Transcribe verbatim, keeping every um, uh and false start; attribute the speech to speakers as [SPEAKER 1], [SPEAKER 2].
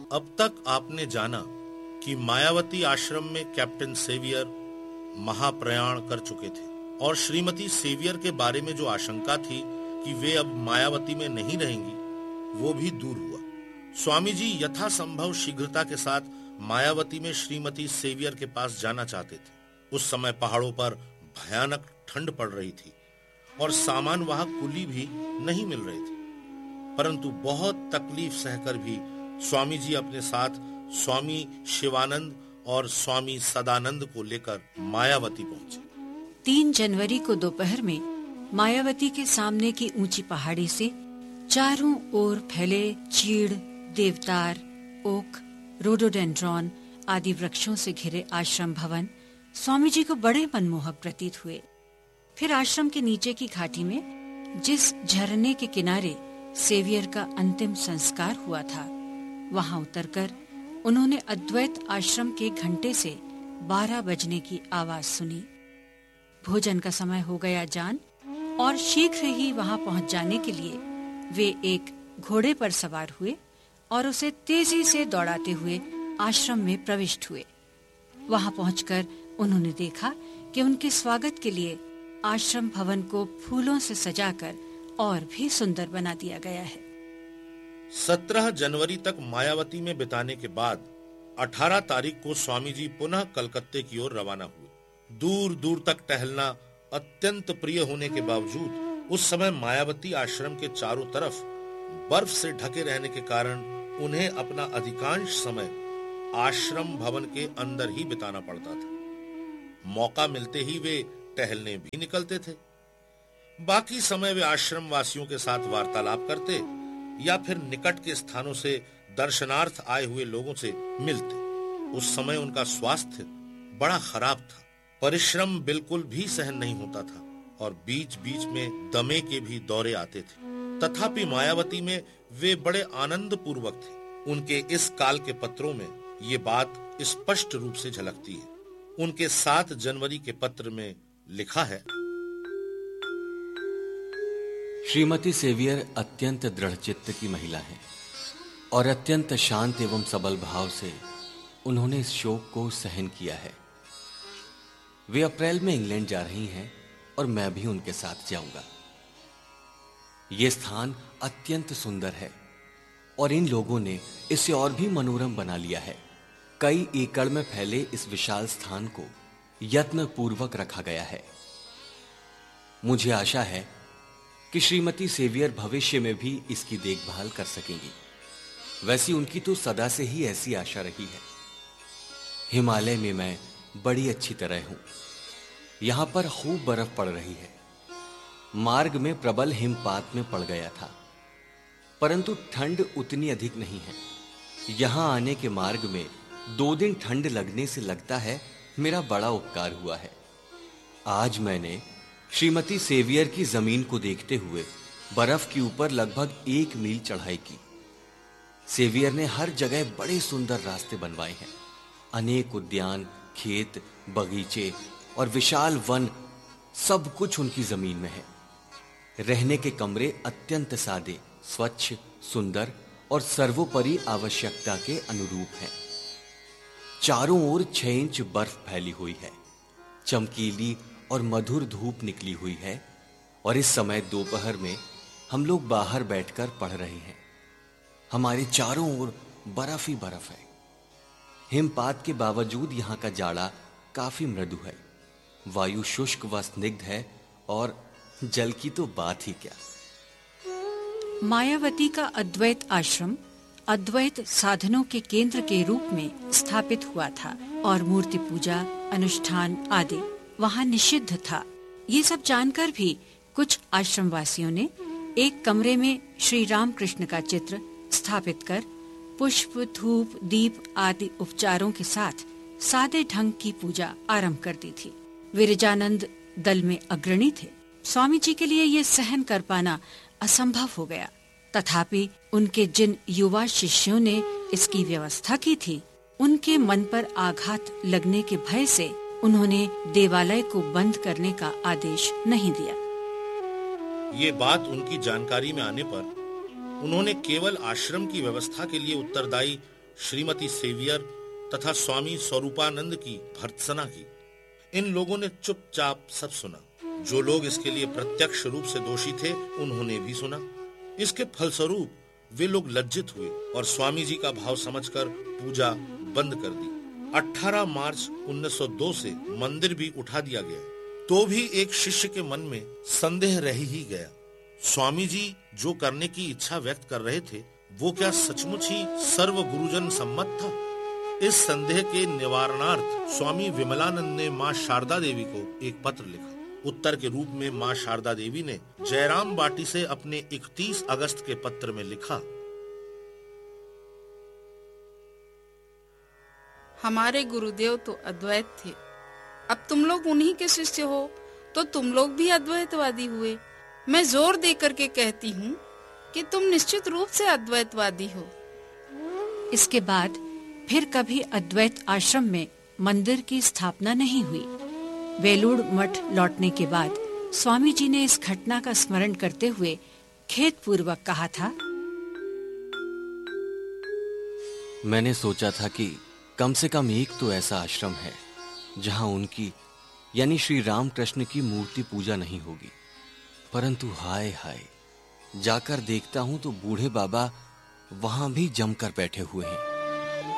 [SPEAKER 1] अब तक आपने जाना कि मायावती आश्रम में कैप्टन सेवियर महाप्रयाण कर चुके थे और श्रीमती सेवियर के बारे में जो आशंका थी कि वे अब मायावती में नहीं रहेंगी, वो भी दूर हुआ। स्वामी जी यथासंभव शीघ्रता के साथ मायावती में श्रीमती सेवियर के पास जाना चाहते थे। उस समय पहाड़ों पर भयानक ठंड पड़ रही थी और सामान वहां कुली भी नहीं मिल रहे थे, परंतु बहुत तकलीफ सहकर भी स्वामी जी अपने साथ स्वामी शिवानंद और स्वामी सदानंद को लेकर मायावती पहुंचे।
[SPEAKER 2] तीन जनवरी को दोपहर में मायावती के सामने की ऊंची पहाड़ी से चारों ओर फैले चीड़, देवदार, ओक, रोडोडेंड्रॉन आदि वृक्षों से घिरे आश्रम भवन स्वामी जी को बड़े मनमोहक प्रतीत हुए। फिर आश्रम के नीचे की घाटी में जिस झरने के किनारे सेवियर का अंतिम संस्कार हुआ था, वहां उतरकर उन्होंने अद्वैत आश्रम के घंटे से बारह बजने की आवाज सुनी। भोजन का समय हो गया जान और शीघ्र ही वहां पहुंच जाने के लिए वे एक घोड़े पर सवार हुए और उसे तेजी से दौड़ाते हुए आश्रम में प्रविष्ट हुए। वहां पहुंचकर उन्होंने देखा कि उनके स्वागत के लिए आश्रम भवन को फूलों से सजाकर और भी सुंदर बना दिया गया है।
[SPEAKER 1] सत्रह जनवरी तक मायावती में बिताने के बाद अठारह तारीख को स्वामी जी पुनः कलकत्ते की ओर रवाना हुए। दूर दूर तक टहलना अत्यंत प्रिय होने के बावजूद उस समय मायावती आश्रम के चारों तरफ बर्फ से ढके रहने के कारण उन्हें अपना अधिकांश समय आश्रम भवन के अंदर ही बिताना पड़ता था। मौका मिलते ही वे टहलने भी निकलते थे। बाकी समय वे आश्रम वासियों के साथ वार्तालाप करते या फिर निकट के स्थानों से दर्शनार्थ आए हुए लोगों से मिलते। उस समय उनका स्वास्थ्य बड़ा खराब था, परिश्रम बिल्कुल भी सहन नहीं होता था और बीच बीच में दमे के भी दौरे आते थे। तथापि मायावती में वे बड़े आनंद पूर्वक थे। उनके इस काल के पत्रों में ये बात स्पष्ट रूप से झलकती है। उनके सात जनवरी के पत्र में लिखा है,
[SPEAKER 3] श्रीमती सेवियर अत्यंत दृढ़चित्त की महिला है और अत्यंत शांत एवं सबल भाव से उन्होंने इस शोक को सहन किया है। वे अप्रैल में इंग्लैंड जा रही हैं और मैं भी उनके साथ जाऊंगा। यह स्थान अत्यंत सुंदर है और इन लोगों ने इसे और भी मनोरम बना लिया है। कई एकड़ में फैले इस विशाल स्थान को यत्न पूर्वक रखा गया है। मुझे आशा है कि श्रीमती सेवियर भविष्य में भी इसकी देखभाल कर सकेंगी। वैसी उनकी तो सदा से ही ऐसी आशा रही है। हिमालय में मैं बड़ी अच्छी तरह हूं। यहां पर खूब बर्फ पड़ रही है। मार्ग में प्रबल हिमपात में पड़ गया था, परंतु ठंड उतनी अधिक नहीं है। यहां आने के मार्ग में दो दिन ठंड लगने से लगता है मेरा बड़ा उपकार हुआ है। आज मैंने श्रीमती सेवियर की जमीन को देखते हुए बर्फ के ऊपर लगभग एक मील चढ़ाई की। सेवियर ने हर जगह बड़े सुंदर रास्ते बनवाए हैं। अनेक उद्यान, खेत, बगीचे और विशाल वन सब कुछ उनकी जमीन में है। रहने के कमरे अत्यंत सादे, स्वच्छ, सुंदर और सर्वोपरि आवश्यकता के अनुरूप हैं। चारों ओर छह इंच बर्फ फैली हुई है। चमकीली और मधुर धूप निकली हुई है और इस समय दोपहर में हम लोग बाहर बैठकर पढ़ रहे हैं। हमारे चारों ओर बर्फ ही बर्फ है। हिमपात के बावजूद यहाँ का जाड़ा काफी मृदु है। वायु शुष्क व स्निग्ध है और जल की तो बात ही क्या।
[SPEAKER 2] मायावती का अद्वैत आश्रम अद्वैत साधनों के केंद्र के रूप में स्थापित हुआ था और मूर्ति पूजा, अनुष्ठान आदि वहां निषिद्ध था। ये सब जानकर भी कुछ आश्रमवासियों ने एक कमरे में श्री राम कृष्ण का चित्र स्थापित कर पुष्प, धूप, दीप आदि उपचारों के साथ सादे ढंग की पूजा आरंभ कर दी थी। विरजानंद दल में अग्रणी थे। स्वामी जी के लिए ये सहन कर पाना असंभव हो गया। तथापि उनके जिन युवा शिष्यों ने इसकी व्यवस्था की थी, उनके मन पर आघात लगने के भय से उन्होंने देवालय को बंद करने का आदेश नहीं दिया।
[SPEAKER 1] ये बात उनकी जानकारी में आने पर उन्होंने केवल आश्रम की व्यवस्था के लिए उत्तरदायी श्रीमती सेवियर तथा स्वामी स्वरूपानंद की भर्त्सना की। इन लोगों ने चुपचाप सब सुना। जो लोग इसके लिए प्रत्यक्ष रूप से दोषी थे उन्होंने भी सुना। इसके फलस्वरूप वे लोग लज्जित हुए और स्वामी जी का भाव समझकर पूजा बंद कर दी। अठारह मार्च उन्नीस सौ दो से मंदिर भी उठा दिया गया, तो भी एक शिष्य के मन में संदेह रह ही गया। स्वामी जी जो करने की इच्छा व्यक्त कर रहे थे वो क्या सचमुच ही सर्व गुरुजन सम्मत था? इस संदेह के निवारणार्थ स्वामी विमलानंद ने मां शारदा देवी को एक पत्र लिखा। उत्तर के रूप में मां शारदा देवी ने जयराम बाटी से अपने इकतीस अगस्त के पत्र में लिखा,
[SPEAKER 4] हमारे गुरुदेव तो अद्वैत थे, अब तुम लोग उन्हीं के शिष्य हो तो तुम लोग भी अद्वैतवादी हुए। मैं जोर देकर के कहती हूँ कि तुम निश्चित रूप से अद्वैतवादी हो।
[SPEAKER 2] इसके बाद फिर कभी अद्वैत आश्रम में मंदिर की स्थापना नहीं हुई। बेलूड़ मठ लौटने के बाद स्वामी जी ने इस घटना का स्मरण करते हुए खेदपूर्वक कहा था,
[SPEAKER 3] मैंने सोचा था कि कम से कम एक तो ऐसा आश्रम है जहां उनकी यानी श्री रामकृष्ण की मूर्ति पूजा नहीं होगी, परंतु हाय हाय, जाकर देखता हूं तो बूढ़े बाबा वहां भी जमकर बैठे हुए हैं।